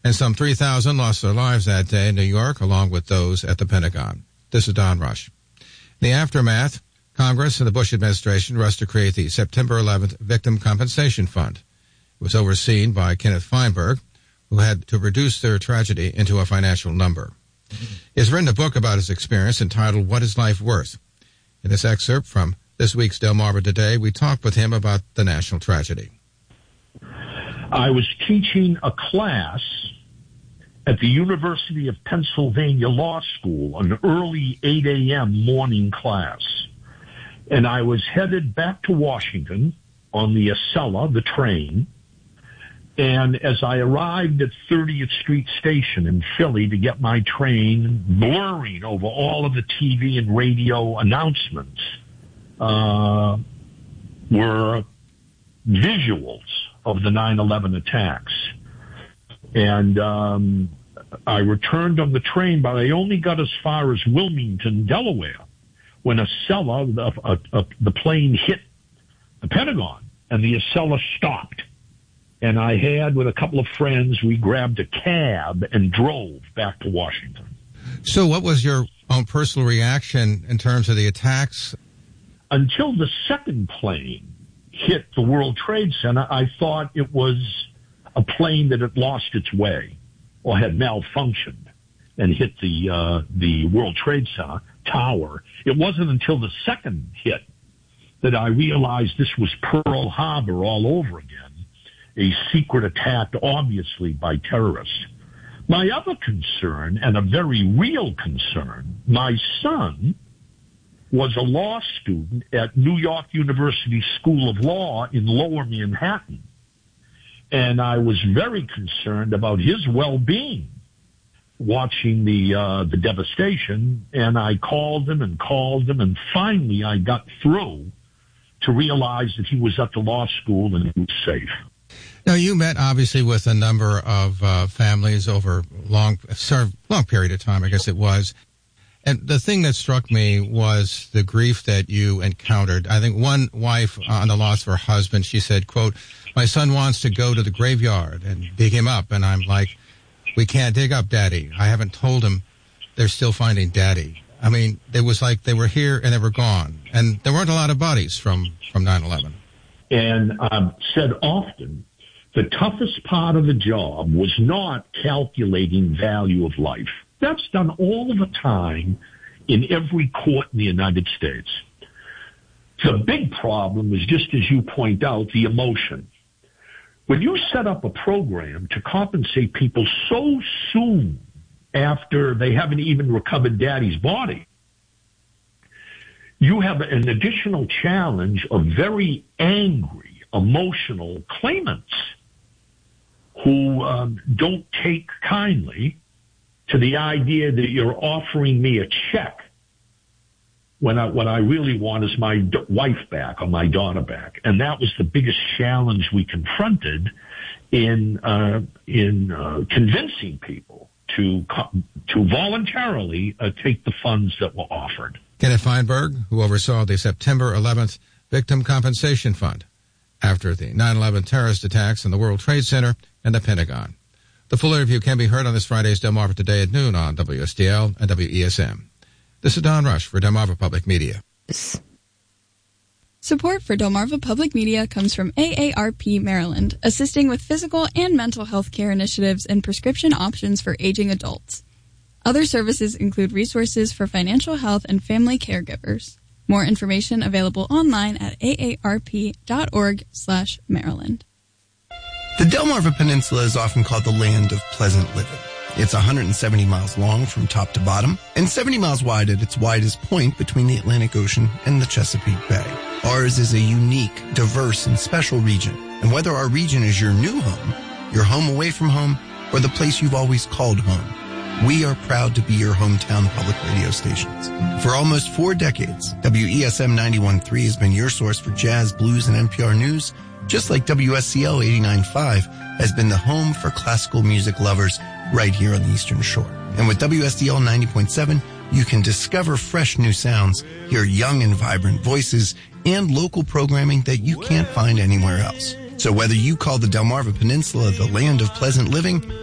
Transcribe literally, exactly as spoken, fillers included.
and some three thousand lost their lives that day in New York, along with those at the Pentagon. This is Don Rush. In the aftermath, Congress and the Bush administration rushed to create the September eleventh Victim Compensation Fund. It was overseen by Kenneth Feinberg, who had to reduce their tragedy into a financial number. He has written a book about his experience entitled What is Life Worth? In this excerpt from this week's Delmarva Today, we talked with him about the national tragedy. I was teaching a class at the University of Pennsylvania Law School, an early eight a.m. morning class. And I was headed back to Washington on the Acela, the train. And as I arrived at thirtieth Street Station in Philly to get my train, blurring over all of the T V and radio announcements uh, were visuals of the nine eleven attacks. And um, I returned on the train, but I only got as far as Wilmington, Delaware, when Acela, the, uh, uh, the plane hit the Pentagon, and the Acela stopped. And I had, with a couple of friends, we grabbed a cab and drove back to Washington. So what was your own personal reaction in terms of the attacks? Until the second plane hit the World Trade Center, I thought it was a plane that had lost its way or had malfunctioned and hit the uh, the World Trade Center tower. It wasn't until the second hit that I realized this was Pearl Harbor all over again. A secret attack, obviously, by terrorists. My other concern, and a very real concern, my son was a law student at New York University School of Law in Lower Manhattan. And I was very concerned about his well-being watching the uh, the devastation. And I called him and called him, and finally I got through to realize that he was at the law school and he was safe. Now, you met, obviously, with a number of uh, families over long, long period of time, I guess it was. And the thing that struck me was the grief that you encountered. I think one wife on the loss of her husband, she said, quote, "My son wants to go to the graveyard and dig him up." And I'm like, "We can't dig up Daddy. I haven't told him they're still finding Daddy." I mean, it was like they were here and they were gone. And there weren't a lot of bodies from, from nine eleven. And I've said often, the toughest part of the job was not calculating value of life. That's done all the time in every court in the United States. The big problem is, just as you point out, the emotion. When you set up a program to compensate people so soon after they haven't even recovered Daddy's body, you have an additional challenge of very angry, emotional claimants who um, don't take kindly to the idea that you're offering me a check when I, what I really want is my d- wife back or my daughter back. And that was the biggest challenge we confronted in uh, in uh, convincing people to co- to voluntarily uh, take the funds that were offered. Kenneth Feinberg, who oversaw the September eleventh Victim Compensation Fund after the nine eleven terrorist attacks in the World Trade Center and the Pentagon. The full interview can be heard on this Friday's Delmarva Today at noon on W S D L and W E S M. This is Don Rush for Delmarva Public Media. Support for Delmarva Public Media comes from A A R P Maryland, assisting with physical and mental health care initiatives and prescription options for aging adults. Other services include resources for financial health and family caregivers. More information available online at aarp.org slash Maryland. The Delmarva Peninsula is often called the land of pleasant living. It's one hundred seventy miles long from top to bottom and seventy miles wide at its widest point between the Atlantic Ocean and the Chesapeake Bay. Ours is a unique, diverse, and special region. And whether our region is your new home, your home away from home, or the place you've always called home, we are proud to be your hometown public radio stations. For almost four decades, W E S M ninety-one point three has been your source for jazz, blues, and N P R news, just like W S C L eighty-nine point five has been the home for classical music lovers right here on the Eastern Shore. And with W S D L ninety point seven, you can discover fresh new sounds, hear young and vibrant voices, and local programming that you can't find anywhere else. So whether you call the Delmarva Peninsula the land of pleasant living